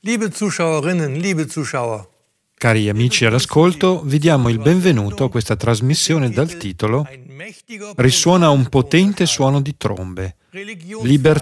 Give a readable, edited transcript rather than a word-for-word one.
Liebe Zuschauerinnen, liebe Zuschauer. Cari amici all'ascolto, vi diamo il benvenuto a questa trasmissione dal titolo Risuona un potente suono di trombe. Libertà